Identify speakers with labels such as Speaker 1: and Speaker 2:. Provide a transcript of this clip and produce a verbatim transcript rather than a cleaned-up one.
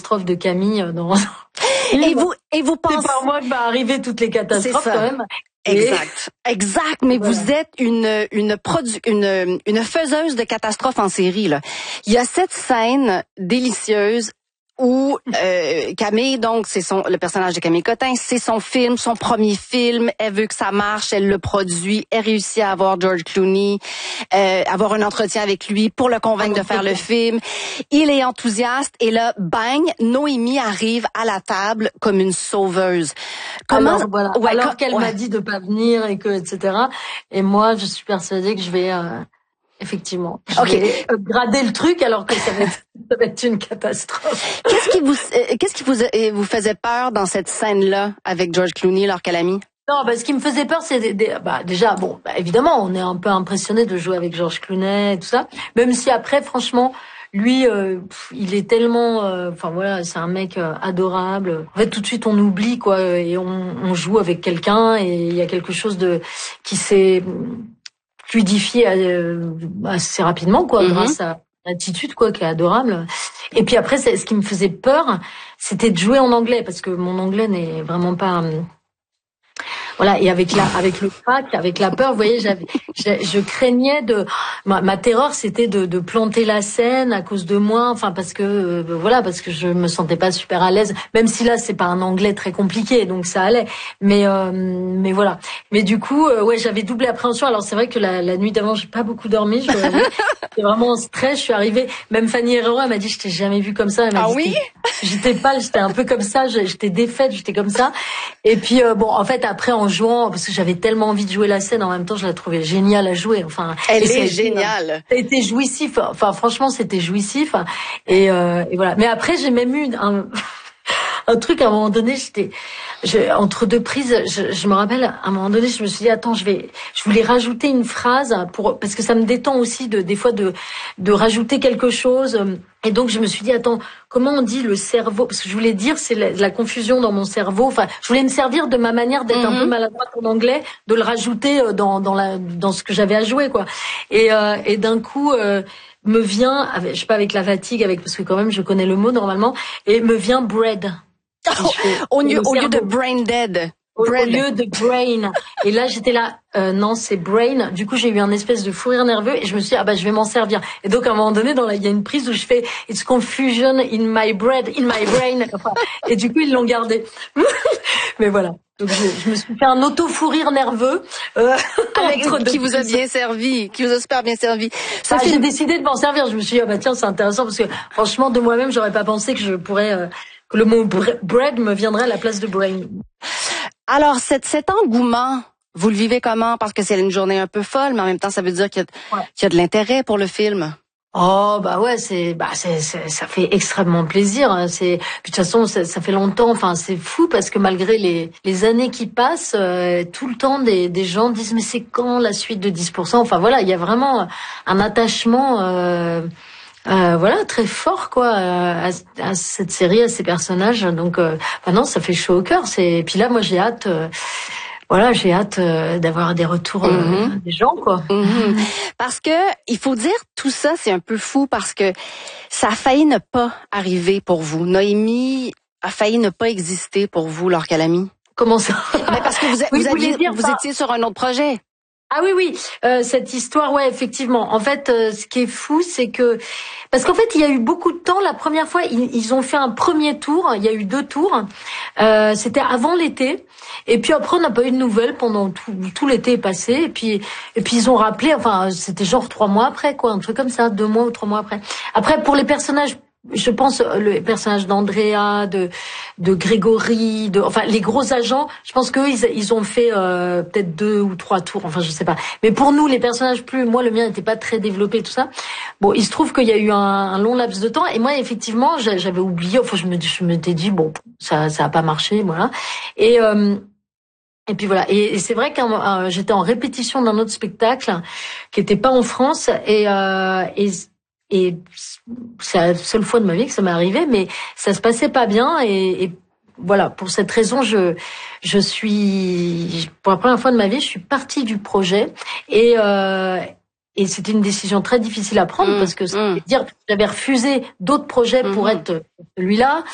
Speaker 1: catastrophe de Camille dans...
Speaker 2: Et vous, et vous pensez...
Speaker 1: C'est par moi que va arriver toutes les catastrophes quand même.
Speaker 2: Exact, exact. Mais voilà. Vous êtes une une produ une une faiseuse de catastrophes en série là. Il y a cette scène délicieuse où euh, Camille, donc c'est son le personnage de Camille Cotin, c'est son film, son premier film. Elle veut que ça marche, elle le produit, elle réussit à avoir George Clooney, euh, avoir un entretien avec lui pour le convaincre de faire le film. Il est enthousiaste et là, bang, Noémie arrive à la table comme une sauveuse.
Speaker 1: Comment Alors, voilà.
Speaker 2: ouais,
Speaker 1: Alors
Speaker 2: com...
Speaker 1: qu'elle
Speaker 2: ouais.
Speaker 1: m'a dit de pas venir et que et cetera. Et moi, je suis persuadée que je vais euh, effectivement, je
Speaker 2: okay.
Speaker 1: vais upgrader le truc alors que ça va être, ça va être une catastrophe.
Speaker 2: Qu'est-ce qui vous, euh, qu'est-ce qui vous, euh, vous faisait peur dans cette scène-là avec George Clooney, alors qu'elle a mis?
Speaker 1: Non, bah, ce qui me faisait peur, c'est des, des, bah, déjà, bon, bah, évidemment, on est un peu impressionné de jouer avec George Clooney et tout ça. Même si après, franchement, lui, euh, pff, il est tellement, enfin euh, voilà, c'est un mec euh, adorable. En fait, tout de suite, on oublie quoi, et on, on joue avec quelqu'un, et il y a quelque chose de qui s'est fluidifié euh, assez rapidement, quoi, mm-hmm. grâce à l'attitude, quoi, qui est adorable. Et puis après, c'est, ce qui me faisait peur, c'était de jouer en anglais, parce que mon anglais n'est vraiment pas. Voilà, et avec la, avec le pack, avec la peur, vous voyez, j'avais, je, je craignais de, ma, ma terreur, c'était de, de planter la scène à cause de moi, enfin parce que, euh, voilà, parce que je me sentais pas super à l'aise, même si là c'est pas un anglais très compliqué, donc ça allait, mais, euh, mais voilà. Mais du coup, euh, ouais, j'avais double appréhension. Alors c'est vrai que la, la nuit d'avant, j'ai pas beaucoup dormi, je dois dire. J'étais vraiment en stress. Je suis arrivée, même Fanny Herrero, elle m'a dit, je t'ai jamais vue comme ça. Elle m'a
Speaker 2: ah
Speaker 1: dit,
Speaker 2: oui?
Speaker 1: J'étais pas, j'étais un peu comme ça, j'étais défaite, j'étais comme ça. Et puis euh, bon, en fait après en jouant, parce que j'avais tellement envie de jouer la scène, en même temps je la trouvais géniale à jouer. Enfin,
Speaker 2: elle est géniale.
Speaker 1: Ça a été jouissif. Enfin franchement c'était jouissif. Et, euh, et voilà. Mais après j'ai même eu un un truc à un moment donné, j'étais je, entre deux prises, je, je me rappelle à un moment donné, je me suis dit attends, je vais je voulais rajouter une phrase pour parce que ça me détend aussi de des fois de de rajouter quelque chose. Et donc je me suis dit attends, comment on dit le cerveau, parce que je voulais dire c'est la, la confusion dans mon cerveau. Enfin, je voulais me servir de ma manière d'être mm-hmm. un peu maladroite en anglais, de le rajouter dans dans la dans ce que j'avais à jouer quoi. Et euh, et d'un coup euh, me vient avec, je sais pas avec la fatigue avec parce que quand même je connais le mot normalement et me vient bread.
Speaker 2: Oh, au lieu, au lieu de brain dead.
Speaker 1: Au, au lieu de brain. Et là, j'étais là, euh, non, c'est brain. Du coup, j'ai eu un espèce de fou rire nerveux et je me suis dit, ah bah, je vais m'en servir. Et donc, à un moment donné, dans la, il y a une prise où je fais, it's confusion in my bread, in my brain. Enfin, et du coup, ils l'ont gardé. Mais voilà. Donc, je, je me suis fait un auto-fou rire nerveux. Euh,
Speaker 2: Avec, qui vous a bien servi, qui vous a super bien servi.
Speaker 1: Ça ah, fait... J'ai décidé de m'en servir. Je me suis dit, ah bah, tiens, c'est intéressant parce que, franchement, de moi-même, j'aurais pas pensé que je pourrais, euh, que le mot bread me viendrait à la place de brain.
Speaker 2: Alors, cet, cet engouement, vous le vivez comment? Parce que c'est une journée un peu folle, mais en même temps, ça veut dire qu'il y a, ouais. qu'il y a de l'intérêt pour le film.
Speaker 1: Oh bah ouais, c'est bah c'est, c'est ça fait extrêmement plaisir. Hein. C'est puis de toute façon ça, ça fait longtemps. Enfin c'est fou parce que malgré les les années qui passent, euh, tout le temps des des gens disent mais c'est quand la suite de dix pour cent. Enfin voilà, il y a vraiment un attachement. Euh, Euh, voilà, très fort quoi à, à cette série, à ces personnages. Donc, euh, bah non, ça fait chaud au cœur. C'est puis là, moi, j'ai hâte. Euh, voilà, j'ai hâte euh, d'avoir des retours euh, mm-hmm. des gens quoi.
Speaker 2: Mm-hmm. Parce que il faut dire tout ça, c'est un peu fou parce que ça a failli ne pas arriver pour vous. Noémie a failli ne pas exister pour vous, Laure Calamy.
Speaker 1: Comment ça?
Speaker 2: Mais parce que vous, oui, vous, aviez, vous, vous étiez sur un autre projet.
Speaker 1: Ah oui oui, euh, cette histoire, ouais, effectivement. En fait, euh, ce qui est fou, c'est que parce qu'en fait, il y a eu beaucoup de temps. La première fois, ils, ils ont fait un premier tour. Il y a eu deux tours. Euh, c'était avant l'été. Et puis après, on n'a pas eu de nouvelles pendant tout, tout l'été est passé. Et puis et puis ils ont rappelé. Enfin, c'était genre trois mois après, quoi, un truc comme ça, deux mois ou trois mois après. Après, pour les personnages. Je pense le personnage d'Andrea, de de Grégory, de enfin les gros agents. Je pense qu'eux ils ils ont fait euh, peut-être deux ou trois tours. Enfin je sais pas. Mais pour nous les personnages plus, moi le mien n'était pas très développé tout ça. Bon il se trouve qu'il y a eu un, un long laps de temps et moi effectivement j'avais oublié. Enfin je me je m'étais dit bon ça ça a pas marché voilà. Et euh, Et puis voilà. Et, et c'est vrai que euh, j'étais en répétition d'un autre spectacle qui était pas en France et euh, et Et c'est la seule fois de ma vie que ça m'est arrivé, mais ça se passait pas bien. Et, et voilà, pour cette raison, je je suis pour la première fois de ma vie, je suis partie du projet. Et euh, et c'était une décision très difficile à prendre mmh, parce que ça veut mmh. dire que j'avais refusé d'autres projets mmh. pour être celui-là.